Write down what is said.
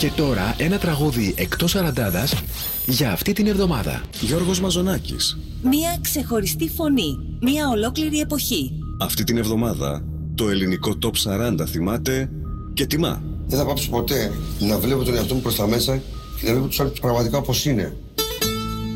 Και τώρα ένα τραγούδι εκτός αραντάδας για αυτή την εβδομάδα. Γιώργος Μαζονάκης. Μία ξεχωριστή φωνή, μία ολόκληρη εποχή. Αυτή την εβδομάδα το ελληνικό Top 40 θυμάται και τιμά. Δεν θα πάψω ποτέ να βλέπω τον εαυτό μου προς τα μέσα και να βλέπω τους άλλους πραγματικά όπως είναι.